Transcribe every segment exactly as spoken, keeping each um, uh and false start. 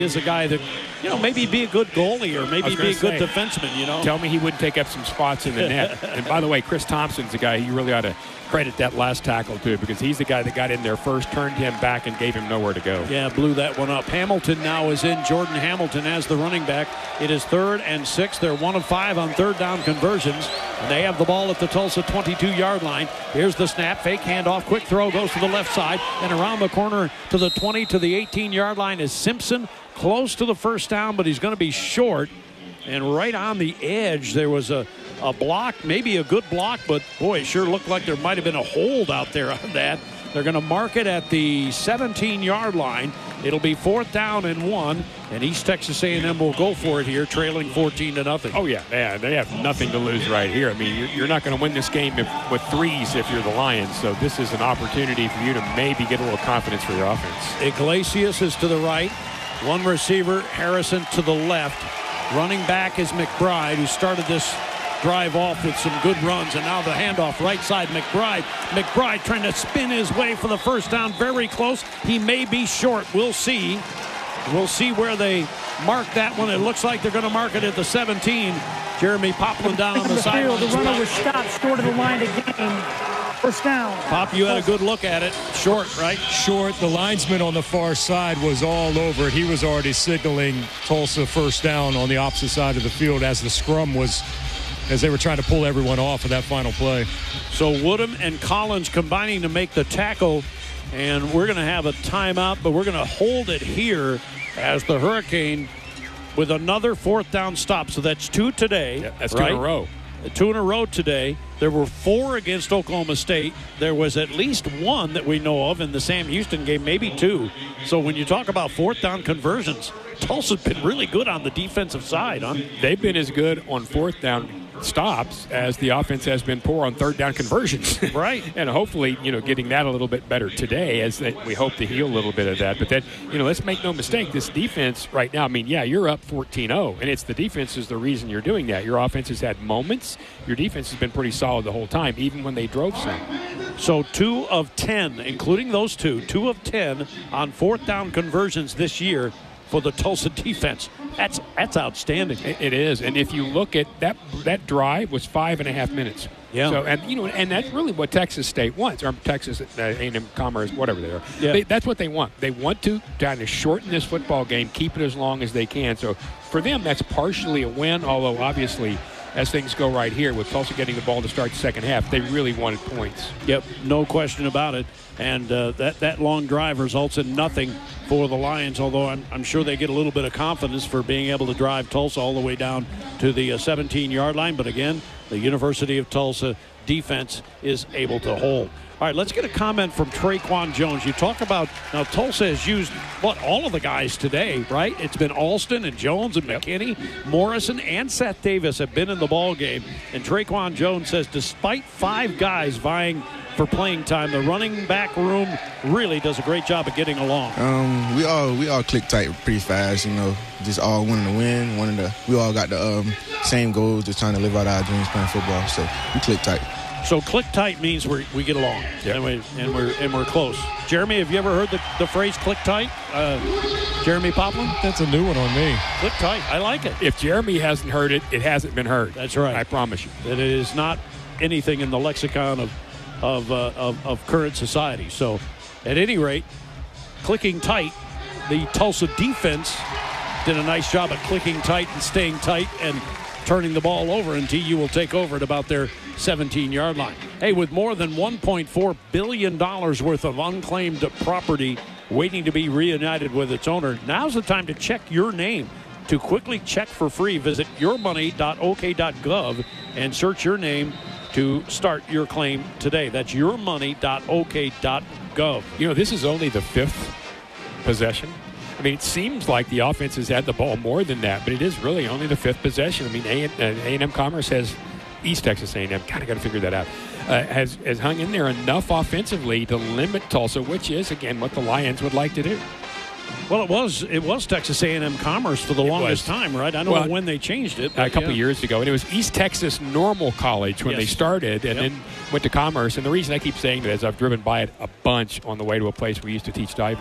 is a guy that, you know, maybe be a good goalie or maybe be a say, good defenseman, you know. Tell me he wouldn't take up some spots in the net. And by the way, Chris Thompson's a guy you really ought to credit that last tackle to, because he's the guy that got in there first, turned him back, and gave him nowhere to go. Yeah, blew that one up. Hamilton now is in. Jordan Hamilton as the running back. It is third and six. They're one of five on third down conversions. And they have the ball at the Tulsa twenty-two yard line. Here's the snap. Fake handoff. Quick throw goes to the left side. And around the corner to the twenty to the eighteen yard line is Simpson. Close to the first down, but he's going to be short. And right on the edge, there was a, a block, maybe a good block, but boy, it sure looked like there might have been a hold out there on that. They're going to mark it at the seventeen yard line. It'll be fourth down and one, and East Texas A and M will go for it here, trailing fourteen to nothing. Oh, yeah, yeah, they have nothing to lose right here. I mean, you're, you're not going to win this game if, with threes if you're the Lions, so this is an opportunity for you to maybe get a little confidence for your offense. Iglesias is to the right. One receiver, Harrison to the left. Running back is McBride, who started this drive off with some good runs, and now the handoff right side. McBride. McBride trying to spin his way for the first down. Very close. He may be short. We'll see. We'll see where they mark that one. It looks like they're going to mark it at the seventeen. Jeremy Poplin down on the, the sideline. The runner was stopped short of the line of game. First down. Pop, you had a good look at it. Short, right? Short. The linesman on the far side was all over it. He was already signaling Tulsa first down on the opposite side of the field as the scrum was, as they were trying to pull everyone off of that final play. So Woodham and Collins combining to make the tackle, and we're going to have a timeout, but we're going to hold it here as the Hurricane with another fourth down stop. So that's two today. Yeah, that's right? two in a row. Two in a row today. There were four against Oklahoma State. There was at least one that we know of in the Sam Houston game, maybe two. So when you talk about fourth down conversions, Tulsa's been really good on the defensive side, huh? They've been as good on fourth down stops as the offense has been poor on third down conversions. Right. And hopefully, you know, getting that a little bit better today, as they, we hope to heal a little bit of that. But then, you know, let's make no mistake, this defense right now, I mean, yeah, you're up fourteen oh, and it's the defense is the reason you're doing that. Your offense has had moments. Your defense has been pretty solid the whole time, even when they drove some. So two of ten, including those two, two of ten on fourth down conversions this year for the Tulsa defense. That's that's outstanding. It, it is, and if you look at that, that drive was five and a half minutes. Yeah. So, and you know, and that's really what Texas State wants, or Texas A and M Commerce, whatever they are. Yeah. They, that's what they want. They want to kind of shorten this football game, keep it as long as they can. So for them, that's partially a win. Although obviously, as things go right here with Tulsa getting the ball to start the second half, they really wanted points. Yep, no question about it. And uh, that, that long drive results in nothing for the Lions, although I'm, I'm sure they get a little bit of confidence for being able to drive Tulsa all the way down to the seventeen yard line. But again, the University of Tulsa defense is able to hold. All right, let's get a comment from Traquan Jones. You talk about, now Tulsa has used, what, all of the guys today, right? It's been Alston and Jones and McKinney. Morrison and Seth Davis have been in the ball game. And Traquan Jones says despite five guys vying for playing time, the running back room really does a great job of getting along. Um, we all we all click tight pretty fast, you know, just all wanting to win, wanting to, we all got the um, same goals, just trying to live out our dreams playing football, so we click tight. So click tight means we we get along, yep. and, we, and we're and we're close. Jeremy, have you ever heard the, the phrase click tight? Uh, Jeremy Poplin? That's a new one on me. Click tight. I like it. If Jeremy hasn't heard it, it hasn't been heard. That's right. I promise you. That it is not anything in the lexicon of of, uh, of of current society. So, at any rate, clicking tight. The Tulsa defense did a nice job at clicking tight and staying tight and turning the ball over, and T U will take over at about their seventeen yard line. Hey, with more than one point four billion dollars worth of unclaimed property waiting to be reunited with its owner, now's the time to check your name. To quickly check for free, visit your money dot o k dot gov and search your name to start your claim today. That's your money dot o k dot gov. You know, this is only the fifth possession. I mean, it seems like the offense has had the ball more than that, but it is really only the fifth possession. I mean, A and M Commerce has, East Texas A and M, God, I got to figure that out, uh, has, has hung in there enough offensively to limit Tulsa, which is, again, what the Lions would like to do. Well, it was it was Texas A and M Commerce for the It longest was. time, right? I don't Well, know when they changed it. A but couple yeah. years ago, and it was East Texas Normal College when Yes. they started, and Yep. then went to Commerce. And the reason I keep saying that is I've driven by it a bunch on the way to a place we used to teach diving.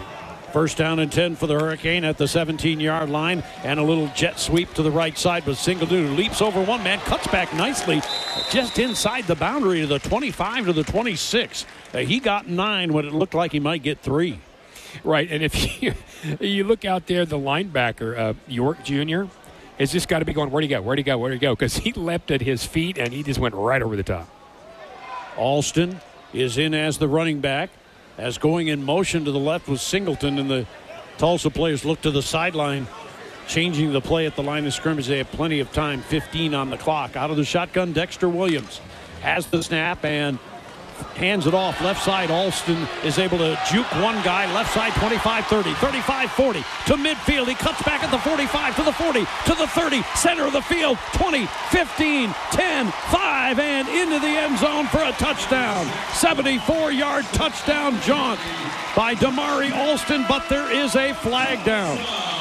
First down and ten for the Hurricane at the seventeen-yard line, and a little jet sweep to the right side with Singleton, who leaps over one man, cuts back nicely just inside the boundary to the twenty-five to the twenty-six. Uh, he got nine when it looked like he might get three. Right, and if you, you look out there, the linebacker, uh, York Junior, has just got to be going, where'd he go, where'd he go, where'd he go? Because he leapt at his feet, and he just went right over the top. Alston is in as the running back. As going in motion to the left was Singleton, and the Tulsa players look to the sideline, changing the play at the line of scrimmage. They have plenty of time, fifteen on the clock. Out of the shotgun, Dexter Williams has the snap and hands it off. Left side, Alston is able to juke one guy. Left side, twenty-five thirty, thirty-five forty to midfield. He cuts back at the forty-five, to the forty, to the thirty, center of the field, twenty, fifteen, ten, five, and into the end zone for a touchdown. seventy-four-yard touchdown jaunt by Damari Alston, but there is a flag down.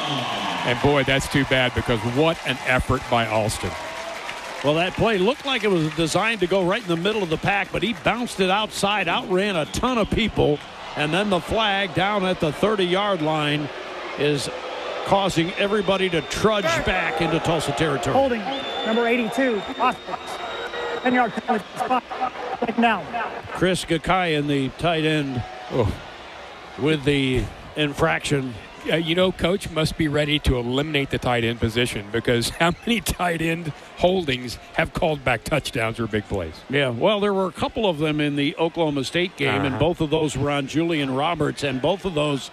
And boy, that's too bad, because what an effort by Alston. Well, that play looked like it was designed to go right in the middle of the pack, but he bounced it outside, outran a ton of people, and then the flag down at the thirty-yard line is causing everybody to trudge back into Tulsa territory. Holding number eighty-two, Austin. ten-yard penalty spot. Taken down. Chris Gakayan, the tight end, oh, with the infraction. Uh, you know, Coach must be ready to eliminate the tight end position, because how many tight end holdings have called back touchdowns or big plays? Yeah, well, there were a couple of them in the Oklahoma State game, uh-huh. and both of those were on Julian Roberts, and both of those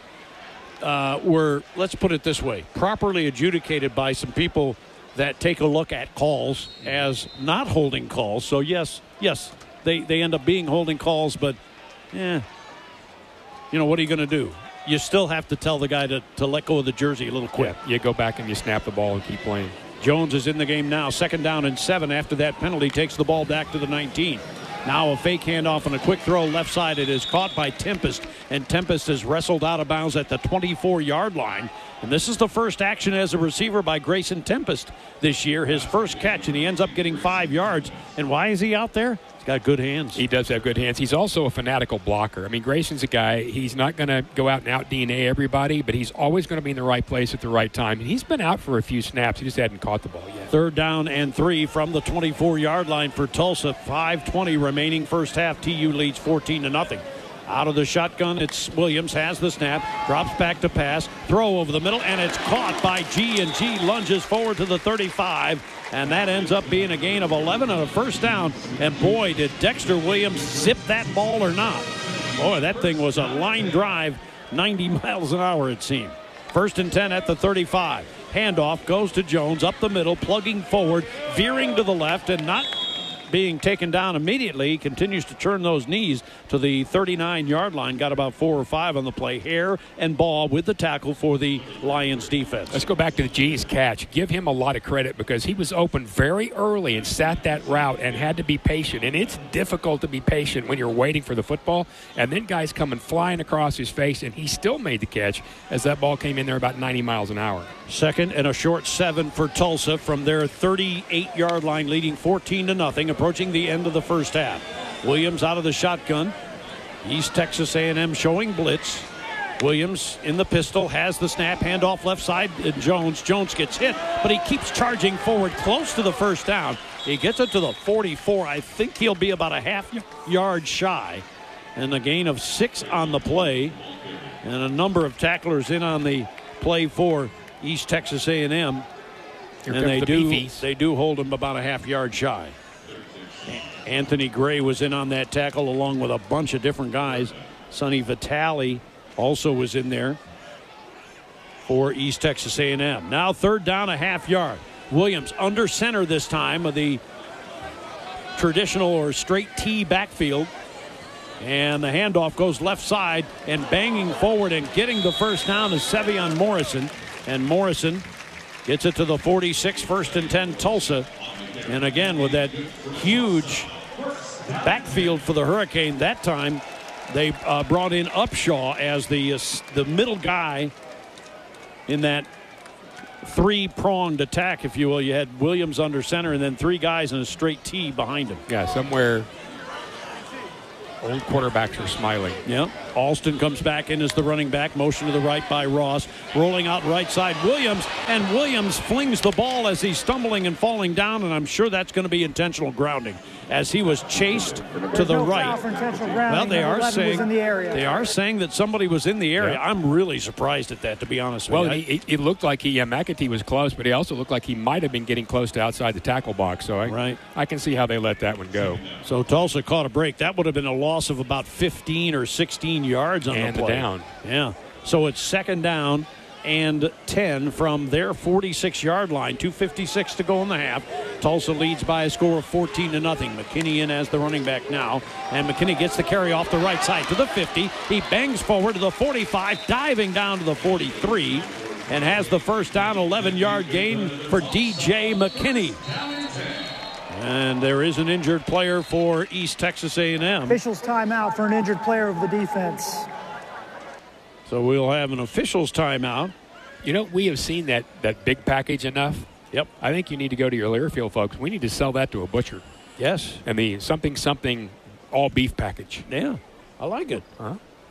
uh, were, let's put it this way, properly adjudicated by some people that take a look at calls as not holding calls. So, yes, yes, they, they end up being holding calls, but, eh, you know, what are you going to do? You still have to tell the guy to, to let go of the jersey a little quick. Yeah, you go back and you snap the ball and keep playing. Jones is in the game now. Second down and seven after that penalty. Takes the ball back to the nineteen. Now a fake handoff and a quick throw left side. It is caught by Tempest, and Tempest is wrestled out of bounds at the twenty-four-yard line. And this is the first action as a receiver by Grayson Tempest this year. His first catch, and he ends up getting five yards. And why is he out there? He's got good hands. He does have good hands. He's also a fanatical blocker. I mean, Grayson's a guy, he's not going to go out and out-D N A everybody, but he's always going to be in the right place at the right time. And he's been out for a few snaps. He just hadn't caught the ball yet. Third down and three from the twenty-four-yard line for Tulsa. five twenty remaining first half. T U leads fourteen to nothing. Out of the shotgun, it's Williams, has the snap, drops back to pass, throw over the middle, and it's caught by G, and G lunges forward to the thirty-five, and that ends up being a gain of eleven and a first down. And boy, did Dexter Williams zip that ball or not. Boy, that thing was a line drive, ninety miles an hour it seemed. First and ten at the thirty-five. Handoff goes to Jones up the middle, plugging forward, veering to the left, and not being taken down immediately. He continues to turn those knees to the thirty-nine-yard line. Got about four or five on the play. Hare and Ball with the tackle for the Lions defense. Let's go back to the G's catch. Give him a lot of credit, because he was open very early and sat that route and had to be patient. And it's difficult to be patient when you're waiting for the football, and then guys coming flying across his face, and he still made the catch as that ball came in there about ninety miles an hour. Second and a short seven for Tulsa from their thirty-eight-yard line, leading fourteen to nothing, approaching the end of the first half. Williams out of the shotgun. East Texas A and M showing blitz. Williams in the pistol, has the snap, handoff left side. Jones. Jones gets hit, but he keeps charging forward close to the first down. He gets it to the forty-four. I think he'll be about a half yard shy. And a gain of six on the play. And a number of tacklers in on the play for East Texas A and M. Here and they the do beefies. they do hold him about a half yard shy. Anthony Gray was in on that tackle along with a bunch of different guys. Sonny Vitale also was in there for East Texas A and M. Now third down, a half yard. Williams under center this time of the traditional or straight T backfield. And the handoff goes left side, and banging forward and getting the first down is Sevion Morrison. And Morrison gets it to the forty-six, first and ten Tulsa. And again, with that huge backfield for the Hurricane, that time they uh, brought in Upshaw as the uh, the middle guy in that three-pronged attack, if you will. You had Williams under center and then three guys in a straight T behind him. Yeah, somewhere old quarterbacks are smiling. Yeah. Alston comes back in as the running back. Motion to the right by Ross. Rolling out right side, Williams. And Williams flings the ball as he's stumbling and falling down, and I'm sure that's going to be intentional grounding as he was chased to the no right. foul for intentional grounding. Well, they Number are eleven saying was in the area. they are saying that somebody was in the area. Yeah. I'm really surprised at that, to be honest with Well, you. it, it looked like he, yeah, McAtee was close, but he also looked like he might have been getting close to outside the tackle box. So I, Right. I can see how they let that one go. So Tulsa caught a break. That would have been a loss of about fifteen or sixteen yards on And the the play. down. Yeah. So it's second down and ten from their forty-six-yard line. two fifty-six to go in the half. Tulsa leads by a score of fourteen to nothing. McKinney in as the running back now. And McKinney gets the carry off the right side to the fifty. He bangs forward to the forty-five, diving down to the forty-three, and has the first down, eleven-yard gain for D J McKinney. And there is an injured player for East Texas A and M. Officials timeout for an injured player of the defense. So we'll have an officials timeout. You know, we have seen that, that big package enough. Yep. I think you need to go to your Learfield folks. We need to sell that to a butcher. Yes. And the something, something all beef package. Yeah. I like it. Huh?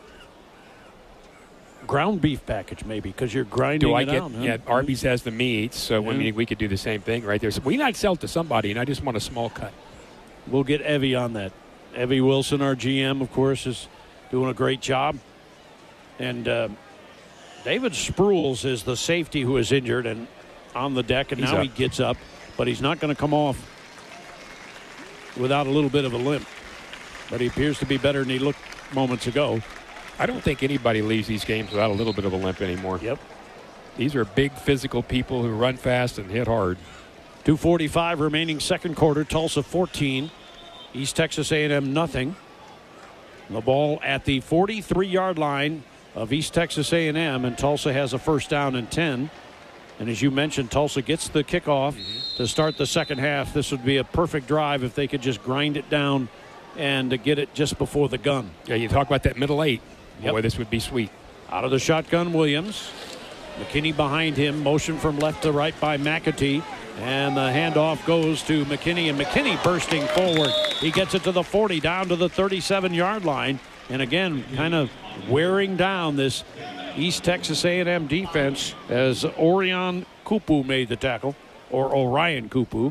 Ground beef package, maybe, because you're grinding Do I it get, out. huh? yeah, Arby's has the meats, so Yeah. I mean, we could do the same thing right there. So we might sell it to somebody, and I just want a small cut. We'll get Evie on that. Evie Wilson, our G M, of course, is doing a great job. And uh, David Sprules is the safety who is injured and on the deck, and He's now up. he gets up, but he's not going to come off without a little bit of a limp. But he appears to be better than he looked moments ago. I don't think anybody leaves these games without a little bit of a limp anymore. Yep. These are big physical people who run fast and hit hard. two forty-five remaining second quarter. Tulsa fourteen. East Texas A and M nothing. The ball at the forty-three-yard line of East Texas A and M, and Tulsa has a first down and ten. And as you mentioned, Tulsa gets the kickoff mm-hmm. to start the second half. This would be a perfect drive if they could just grind it down and to get it just before the gun. Yeah, you talk about that middle eight. Yep. Boy, this would be sweet. Out of the shotgun, Williams. McKinney behind him. Motion from left to right by McAtee. And the handoff goes to McKinney, and McKinney bursting forward. He gets it to the forty, down to the thirty-seven-yard line. And again, kind of wearing down this East Texas A and M defense as Orion Kupu made the tackle, or Orion Kupu.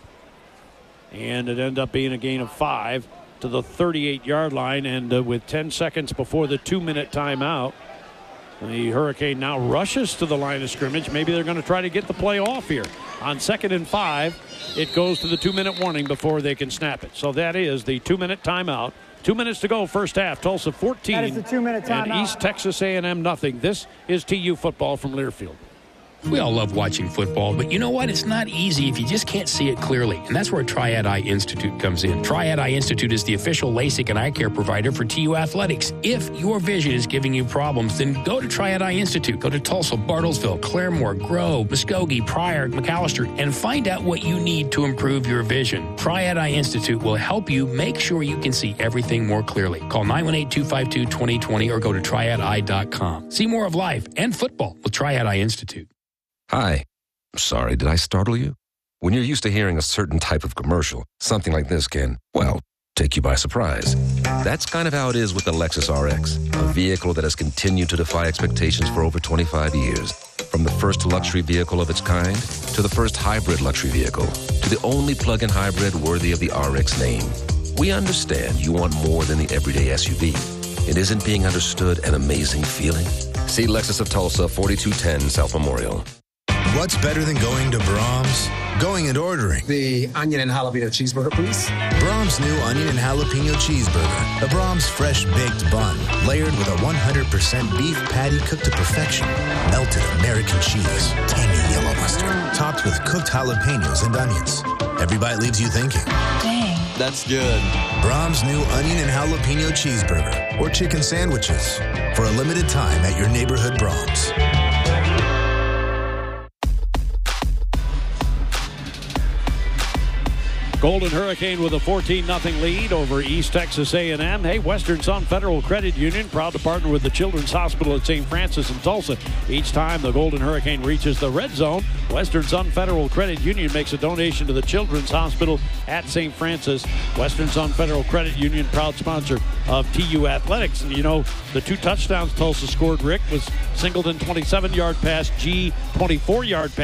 And it ended up being a gain of five to the thirty-eight-yard line. And uh, with ten seconds before the two-minute timeout, the Hurricane now rushes to the line of scrimmage. Maybe they're going to try to get the play off here. On second and five, it goes to the two-minute warning before they can snap it. So that is the two-minute timeout. Two minutes to go, first half. Tulsa fourteen. That is the two-minute timeout. And East Texas A and M nothing. This is T U football from Learfield. We all love watching football, but you know what? It's not easy if you just can't see it clearly. And that's where Triad Eye Institute comes in. Triad Eye Institute is the official LASIK and eye care provider for T U Athletics. If your vision is giving you problems, then go to Triad Eye Institute. Go to Tulsa, Bartlesville, Claremore, Grove, Muskogee, Pryor, McAllister, and find out what you need to improve your vision. Triad Eye Institute will help you make sure you can see everything more clearly. Call nine one eight, two five two, two zero two zero or go to triad eye dot com. See more of life and football with Triad Eye Institute. Hi. Sorry, did I startle you? When you're used to hearing a certain type of commercial, something like this can, well, take you by surprise. That's kind of how it is with the Lexus R X, a vehicle that has continued to defy expectations for over twenty-five years. From the first luxury vehicle of its kind, to the first hybrid luxury vehicle, to the only plug-in hybrid worthy of the R X name. We understand you want more than the everyday S U V. And isn't being understood an amazing feeling? See Lexus of Tulsa, forty-two ten South Memorial. What's better than going to Brahms? Going and ordering. The onion and jalapeno cheeseburger, please. Brahms' new onion and jalapeno cheeseburger. A Brahms fresh-baked bun, layered with a one hundred percent beef patty cooked to perfection. Melted American cheese, tangy yellow mustard, topped with cooked jalapenos and onions. Every bite leaves you thinking, dang, that's good. Brahms' new onion and jalapeno cheeseburger or chicken sandwiches. For a limited time at your neighborhood Brahms. Golden Hurricane with a fourteen nothing lead over East Texas A and M. Hey, Western Sun Federal Credit Union, proud to partner with the Children's Hospital at Saint Francis in Tulsa. Each time the Golden Hurricane reaches the red zone, Western Sun Federal Credit Union makes a donation to the Children's Hospital at Saint Francis. Western Sun Federal Credit Union, proud sponsor of T U Athletics. And you know, the two touchdowns Tulsa scored, Rick, was Singleton twenty-seven yard pass, G twenty-four yard pass.